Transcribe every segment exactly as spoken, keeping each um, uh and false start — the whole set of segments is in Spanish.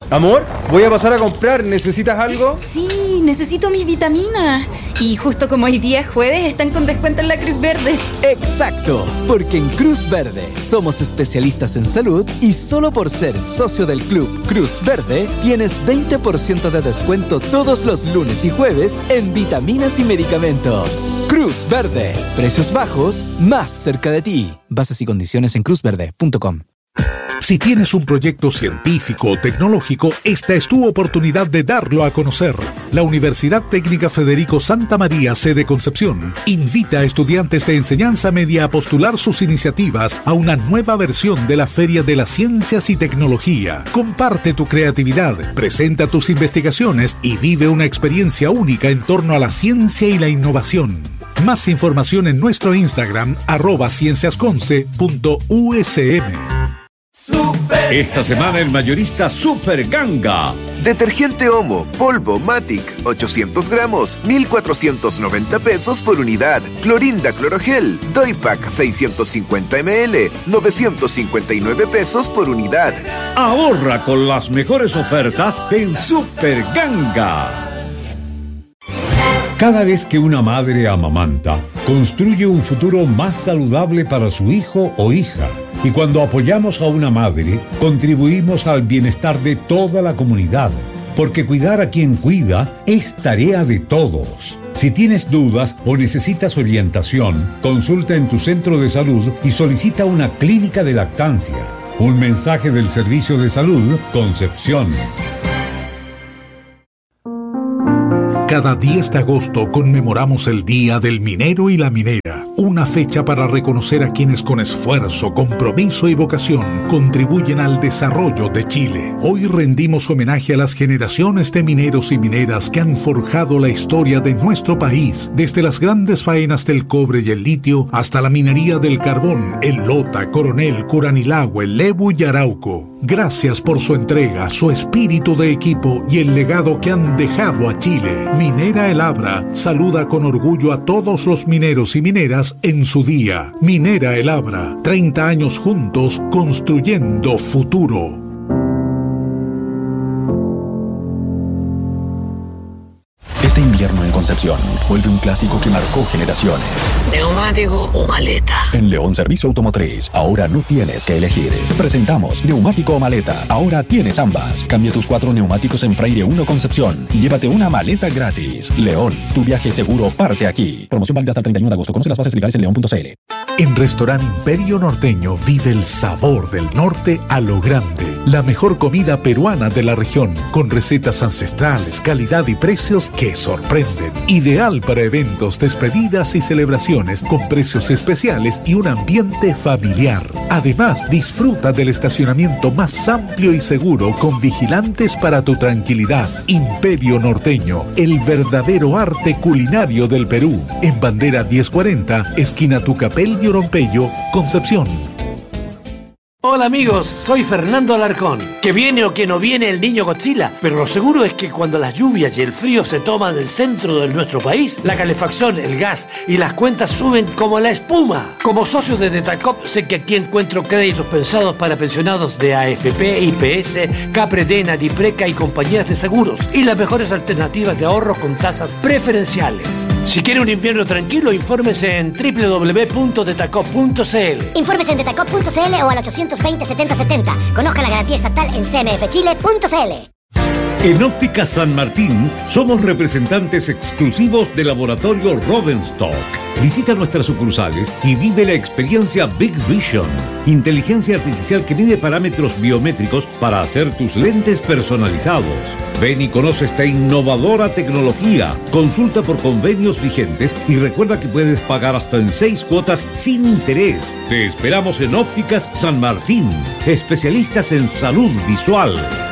Amor, voy a pasar a comprar. ¿Necesitas algo? Sí, necesito mis vitaminas. Y justo como hoy día es jueves, están con descuento en la Cruz Verde. ¡Exacto! Porque en Cruz Verde somos especialistas en salud y solo por ser socio del Club Cruz Verde tienes veinte por ciento de descuento todos los lunes y jueves en vitaminas y medicamentos. Cruz Verde. Precios bajos, más cerca de ti. Bases y condiciones en cruz verde punto com. Si tienes un proyecto científico o tecnológico, esta es tu oportunidad de darlo a conocer. La Universidad Técnica Federico Santa María, sede Concepción, invita a estudiantes de enseñanza media a postular sus iniciativas a una nueva versión de la Feria de las Ciencias y Tecnología. Comparte tu creatividad, presenta tus investigaciones y vive una experiencia única en torno a la ciencia y la innovación. Más información en nuestro Instagram, arroba cienciasconce punto u s m. Esta semana el mayorista Super Ganga. Detergente Omo, polvo, Matic, ochocientos gramos, mil cuatrocientos noventa pesos por unidad. Clorinda Clorogel, Doypack seiscientos cincuenta mililitros, novecientos cincuenta y nueve pesos por unidad. Ahorra con las mejores ofertas en Super Ganga. Cada vez que una madre amamanta, construye un futuro más saludable para su hijo o hija. Y cuando apoyamos a una madre, contribuimos al bienestar de toda la comunidad, porque cuidar a quien cuida es tarea de todos. Si tienes dudas o necesitas orientación, consulta en tu centro de salud y solicita una clínica de lactancia. Un mensaje del Servicio de Salud Concepción. Cada diez de agosto conmemoramos el Día del Minero y la Minera, una fecha para reconocer a quienes con esfuerzo, compromiso y vocación contribuyen al desarrollo de Chile. Hoy rendimos homenaje a las generaciones de mineros y mineras que han forjado la historia de nuestro país, desde las grandes faenas del cobre y el litio hasta la minería del carbón, el Lota, Coronel, Curanilahue, Lebu y Arauco. Gracias por su entrega, su espíritu de equipo y el legado que han dejado a Chile. Minera El Abra saluda con orgullo a todos los mineros y mineras en su día. Minera El Abra, treinta años juntos construyendo futuro. Este invierno en Concepción vuelve un clásico que marcó generaciones. ¿Neumático o maleta? En León Servicio Automotriz, ahora no tienes que elegir. Presentamos neumático o maleta. Ahora tienes ambas. Cambia tus cuatro neumáticos en Freire uno Concepción y llévate una maleta gratis. León, tu viaje seguro parte aquí. Promoción válida hasta el treinta y uno de agosto. Conoce las bases legales en león punto c l. En Restaurante Imperio Norteño vive el sabor del norte a lo grande. La mejor comida peruana de la región, con recetas ancestrales, calidad y precios que sorprenden. Ideal para eventos, despedidas y celebraciones, con precios especiales y un ambiente familiar. Además, disfruta del estacionamiento más amplio y seguro, con vigilantes para tu tranquilidad. Imperio Norteño, el verdadero arte culinario del Perú. En Bandera diez cuarenta, esquina Tucapel y Orompeyo, Concepción. Hola amigos, soy Fernando Alarcón. Que viene o que no viene el niño Godzilla, pero lo seguro es que cuando las lluvias y el frío se toman el centro de nuestro país, la calefacción, el gas y las cuentas suben como la espuma. Como socio de Detacop sé que aquí encuentro créditos pensados para pensionados de A F P, I P S, Capredena, Dipreca y compañías de seguros, y las mejores alternativas de ahorro con tasas preferenciales. Si quiere un invierno tranquilo, infórmese en doble u doble u doble u punto detacop punto c l. Infórmese en detacop punto c l o al ochocientos veinte setenta setenta. Conozca la garantía estatal en c m f chile punto c l. En Óptica San Martín somos representantes exclusivos del laboratorio Rodenstock. Visita nuestras sucursales y vive la experiencia Big Vision, inteligencia artificial que mide parámetros biométricos para hacer tus lentes personalizados. Ven y conoce esta innovadora tecnología. Consulta por convenios vigentes y recuerda que puedes pagar hasta en seis cuotas sin interés. Te esperamos en Ópticas San Martín, especialistas en salud visual.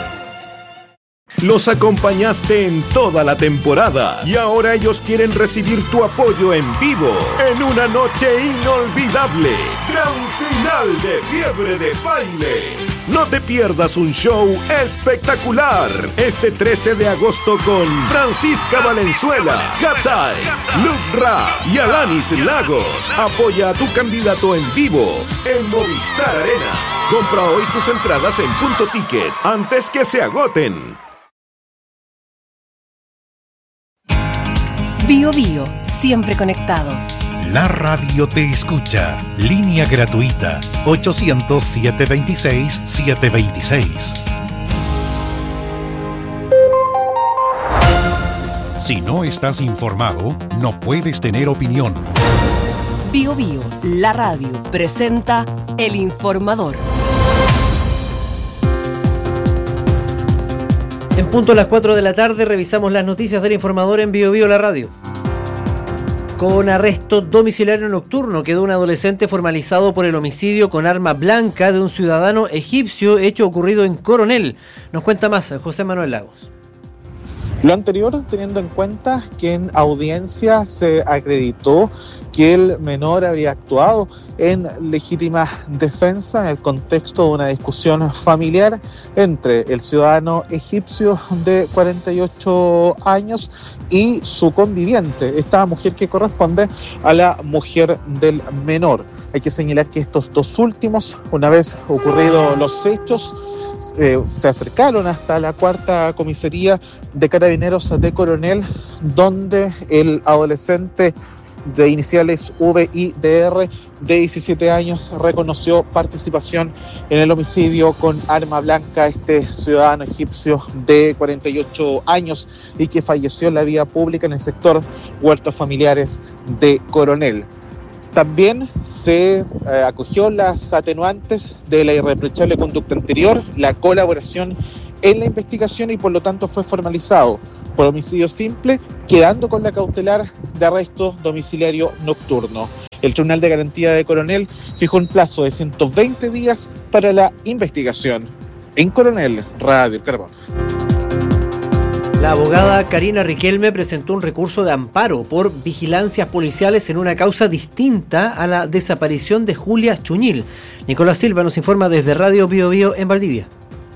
Los acompañaste en toda la temporada y ahora ellos quieren recibir tu apoyo en vivo en una noche inolvidable. Gran final de Fiebre de Baile. No te pierdas un show espectacular este trece de agosto con Francisca Valenzuela, Gatay, Luke Ra y Alanis Lagos. Apoya a tu candidato en vivo en Movistar Arena. Compra hoy tus entradas en Punto Ticket antes que se agoten. Bio Bio, siempre conectados. La radio te escucha. Línea gratuita ochocientos, setecientos veintiséis, setecientos veintiséis. Si no estás informado, no puedes tener opinión. Bio Bio, la radio, presenta El Informador. En punto a las cuatro de la tarde revisamos las noticias del Informador en Bio Bio, la radio. Con arresto domiciliario nocturno quedó un adolescente formalizado por el homicidio con arma blanca de un ciudadano egipcio, hecho ocurrido en Coronel. Nos cuenta más José Manuel Lagos. Lo anterior teniendo en cuenta que en audiencia se acreditó que el menor había actuado en legítima defensa en el contexto de una discusión familiar entre el ciudadano egipcio de cuarenta y ocho años y su conviviente, esta mujer que corresponde a la mujer del menor. Hay que señalar que estos dos últimos, una vez ocurridos los hechos, Eh, se acercaron hasta la cuarta comisaría de Carabineros de Coronel, donde el adolescente de iniciales V I D R de diecisiete años reconoció participación en el homicidio con arma blanca este ciudadano egipcio de cuarenta y ocho años y que falleció en la vía pública en el sector Huertos Familiares de Coronel. También se eh, acogió las atenuantes de la irreprochable conducta anterior, la colaboración en la investigación y por lo tanto fue formalizado por homicidio simple, quedando con la cautelar de arresto domiciliario nocturno. El Tribunal de Garantía de Coronel fijó un plazo de ciento veinte días para la investigación. En Coronel, Radio El Carbón. La abogada Karina Riquelme presentó un recurso de amparo por vigilancias policiales en una causa distinta a la desaparición de Julia Chuñil. Nicolás Silva nos informa desde Radio Bio Bio en Valdivia.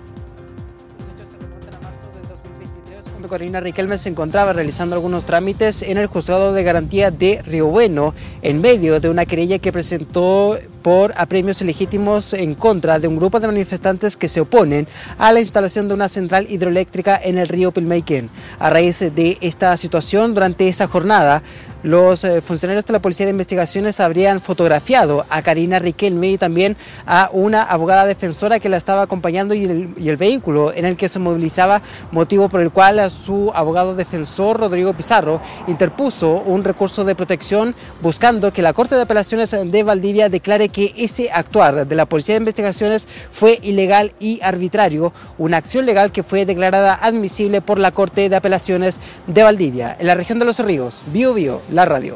Karina Riquelme se encontraba realizando algunos trámites en el Juzgado de Garantía de Río Bueno en medio de una querella que presentó por apremios ilegítimos en contra de un grupo de manifestantes que se oponen a la instalación de una central hidroeléctrica en el río Pilmaiquén. A raíz de esta situación, durante esa jornada, los funcionarios de la Policía de Investigaciones habrían fotografiado a Karina Riquelme y también a una abogada defensora que la estaba acompañando y el, y el vehículo en el que se movilizaba, motivo por el cual su abogado defensor, Rodrigo Pizarro, interpuso un recurso de protección buscando que la Corte de Apelaciones de Valdivia declare que ese actuar de la Policía de Investigaciones fue ilegal y arbitrario, una acción legal que fue declarada admisible por la Corte de Apelaciones de Valdivia. En la región de Los Ríos, Bio Bio, la radio.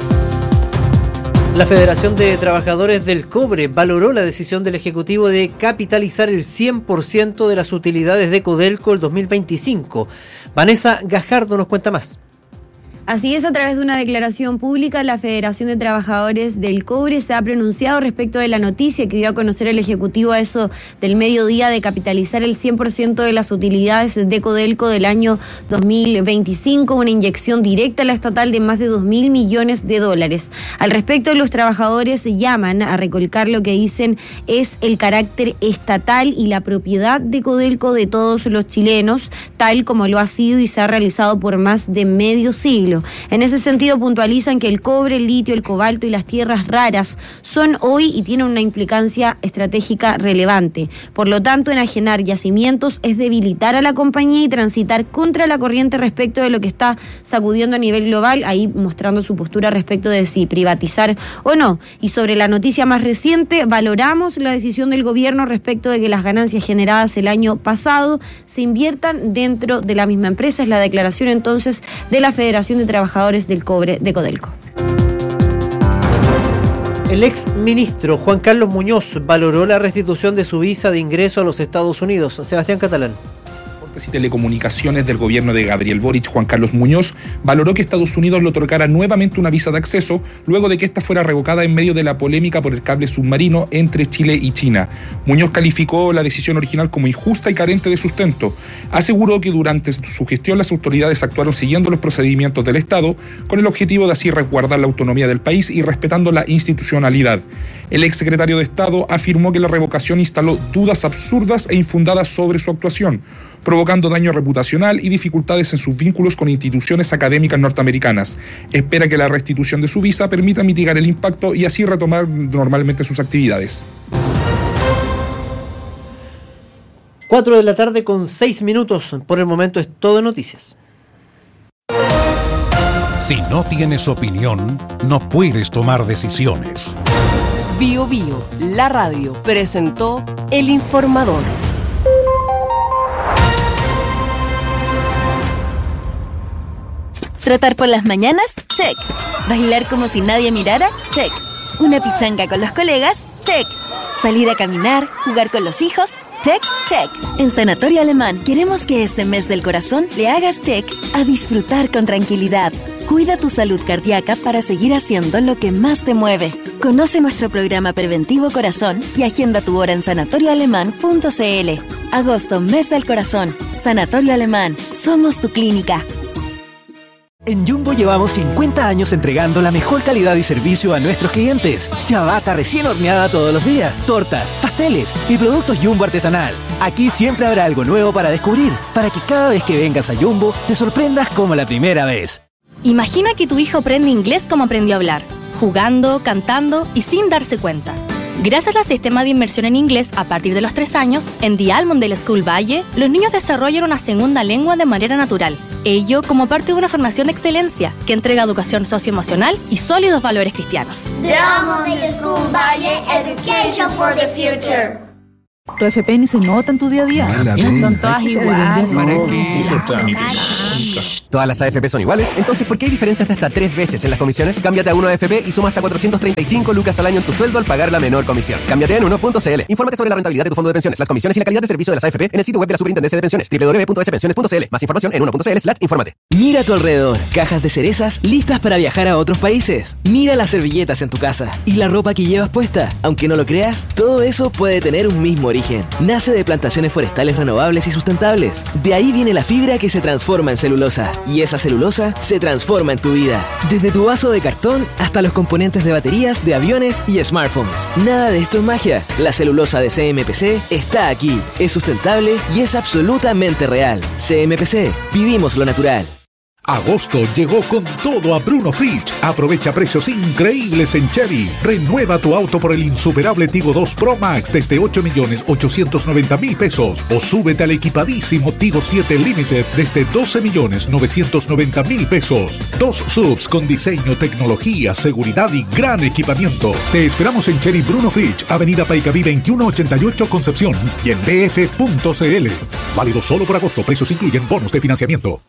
La Federación de Trabajadores del Cobre valoró la decisión del Ejecutivo de capitalizar el cien por ciento de las utilidades de Codelco el dos mil veinticinco. Vanessa Gajardo nos cuenta más. Así es, a través de una declaración pública, la Federación de Trabajadores del Cobre se ha pronunciado respecto de la noticia que dio a conocer el Ejecutivo a eso del mediodía de capitalizar el cien por ciento de las utilidades de Codelco del año dos mil veinticinco, una inyección directa a la estatal de más de dos mil millones de dólares. Al respecto, los trabajadores llaman a recalcar lo que dicen es el carácter estatal y la propiedad de Codelco de todos los chilenos, tal como lo ha sido y se ha realizado por más de medio siglo. En ese sentido, puntualizan que el cobre, el litio, el cobalto y las tierras raras son hoy y tienen una implicancia estratégica relevante. Por lo tanto, enajenar yacimientos es debilitar a la compañía y transitar contra la corriente respecto de lo que está sacudiendo a nivel global, ahí mostrando su postura respecto de si privatizar o no. Y sobre la noticia más reciente, valoramos la decisión del gobierno respecto de que las ganancias generadas el año pasado se inviertan dentro de la misma empresa. Es la declaración entonces de la Federación de Trabajadores del Cobre de Codelco. El ex ministro Juan Carlos Muñoz valoró la restitución de su visa de ingreso a los Estados Unidos. Sebastián Catalán. y Telecomunicaciones del gobierno de Gabriel Boric, Juan Carlos Muñoz, valoró que Estados Unidos le otorgara nuevamente una visa de acceso luego de que esta fuera revocada en medio de la polémica por el cable submarino entre Chile y China. Muñoz calificó la decisión original como injusta y carente de sustento. Aseguró que durante su gestión las autoridades actuaron siguiendo los procedimientos del Estado con el objetivo de así resguardar la autonomía del país y respetando la institucionalidad. El exsecretario de Estado afirmó que la revocación instaló dudas absurdas e infundadas sobre su actuación, provocando daño reputacional y dificultades en sus vínculos con instituciones académicas norteamericanas. Espera que la restitución de su visa permita mitigar el impacto y así retomar normalmente sus actividades. cuatro de la tarde con seis minutos. Por el momento es todo en noticias. Si no tienes opinión, no puedes tomar decisiones. Bio Bio, la radio, presentó El Informador. ¿Trotar por las mañanas? Check. ¿Bailar como si nadie mirara? Check. ¿Una pichanga con los colegas? Check. ¿Salir a caminar? ¿Jugar con los hijos? Check, check. En Sanatorio Alemán queremos que este mes del corazón le hagas check a disfrutar con tranquilidad. Cuida tu salud cardíaca para seguir haciendo lo que más te mueve. Conoce nuestro programa preventivo Corazón y agenda tu hora en sanatorio alemán punto c l. Agosto, mes del corazón. Sanatorio Alemán. Somos tu clínica. En Jumbo llevamos cincuenta años entregando la mejor calidad y servicio a nuestros clientes. Ciabatta recién horneada todos los días, tortas, pasteles y productos Jumbo artesanal. Aquí siempre habrá algo nuevo para descubrir, para que cada vez que vengas a Jumbo te sorprendas como la primera vez. Imagina que tu hijo aprende inglés como aprendió a hablar, jugando, cantando y sin darse cuenta. Gracias al sistema de inmersión en inglés a partir de los tres años, en The Almondale School Valle, los niños desarrollan una segunda lengua de manera natural. Ello como parte de una formación de excelencia que entrega educación socioemocional y sólidos valores cristianos. The Almondale School Valle, Education for the Future. Tu F P ni se nota en tu día a día. Son todas iguales. Todas las A F P son iguales, entonces ¿por qué hay diferencias de hasta tres veces en las comisiones? Cámbiate a uno A F P y suma hasta cuatrocientos treinta y cinco lucas al año en tu sueldo al pagar la menor comisión. Cámbiate en uno punto c l. Infórmate sobre la rentabilidad de tu fondo de pensiones, las comisiones y la calidad de servicio de las A F P en el sitio web de la Superintendencia de Pensiones, doble u doble u doble u punto s pensiones punto c l. Más información en uno punto c l slash infórmate. Mira a tu alrededor, cajas de cerezas listas para viajar a otros países. Mira las servilletas en tu casa y la ropa que llevas puesta. Aunque no lo creas, todo eso puede tener un mismo origen. Nace de plantaciones forestales renovables y sustentables. De ahí viene la fibra que se transforma en celulosa. Y esa celulosa se transforma en tu vida. Desde tu vaso de cartón hasta los componentes de baterías de aviones y smartphones. Nada de esto es magia. La celulosa de C M P C está aquí. Es sustentable y es absolutamente real. C M P C. Vivimos lo natural. Agosto llegó con todo a Bruno Fridge. Aprovecha precios increíbles en Chevy. Renueva tu auto por el insuperable Tigo dos Pro Max desde ocho millones ochocientos noventa mil pesos. O súbete al equipadísimo Tigo siete Limited desde doce millones novecientos noventa mil pesos. Dos subs con diseño, tecnología, seguridad y gran equipamiento. Te esperamos en Cherry Bruno Fridge, Avenida Paicaví veintiuno ochenta y ocho Concepción y en b f punto c l. Válido solo por agosto. Precios incluyen bonos de financiamiento.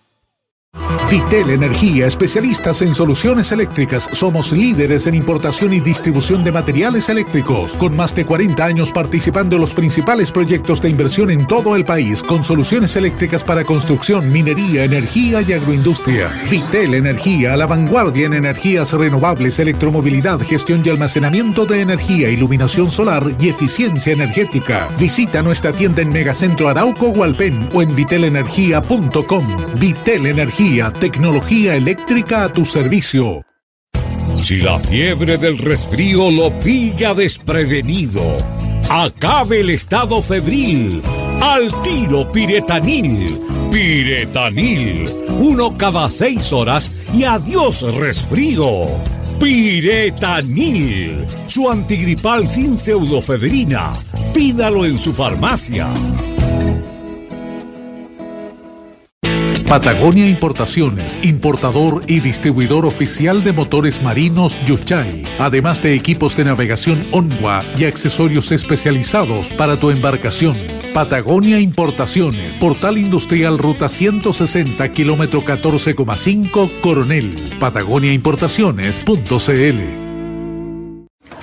Vitel Energía, especialistas en soluciones eléctricas. Somos líderes en importación y distribución de materiales eléctricos, con más de cuarenta años participando en los principales proyectos de inversión en todo el país, con soluciones eléctricas para construcción, minería, energía y agroindustria. Vitel Energía, a la vanguardia en energías renovables, electromovilidad, gestión y almacenamiento de energía, iluminación solar y eficiencia energética. Visita nuestra tienda en Megacentro Arauco Hualpén o en vitel energía punto com. Vitel Energía, tecnología eléctrica a tu servicio. Si la fiebre del resfrío lo pilla desprevenido, acabe el estado febril. Al tiro Piretanil. Piretanil. Uno cada seis horas y adiós resfrío. Piretanil. Su antigripal sin pseudofedrina. Pídalo en su farmacia. Patagonia Importaciones, importador y distribuidor oficial de motores marinos Yuchay, además de equipos de navegación Onwa y accesorios especializados para tu embarcación. Patagonia Importaciones, Portal Industrial Ruta ciento sesenta, kilómetro catorce coma cinco, Coronel. Patagonia Importaciones punto c l.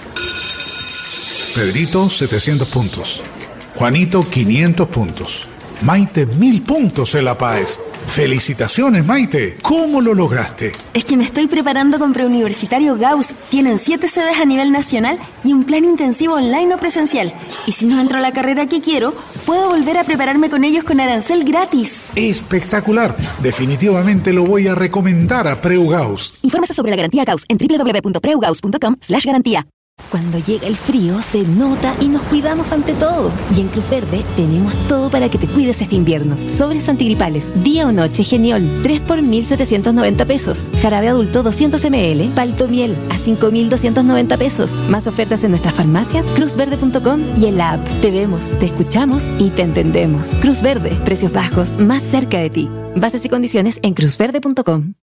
Pedrito, setecientos puntos. Juanito, quinientos puntos. Maite, mil puntos en la PAES. Felicitaciones, Maite. ¿Cómo lo lograste? Es que me estoy preparando con Preuniversitario Gauss. Tienen siete sedes a nivel nacional y un plan intensivo online o presencial. Y si no entro a la carrera que quiero, puedo volver a prepararme con ellos con arancel gratis. Espectacular. Definitivamente lo voy a recomendar a Preu Gauss. Infórmese sobre la garantía Gauss en doble u doble u doble u punto preu gauss punto com slash garantía. Cuando llega el frío, se nota y nos cuidamos ante todo. Y en Cruz Verde tenemos todo para que te cuides este invierno. Sobres antigripales, día o noche Geniol, tres por mil setecientos noventa pesos. Jarabe adulto doscientos mililitros, Paltomiel a cinco mil doscientos noventa pesos. Más ofertas en nuestras farmacias, cruz verde punto com y en la app. Te vemos, te escuchamos y te entendemos. Cruz Verde, precios bajos más cerca de ti. Bases y condiciones en cruz verde punto com.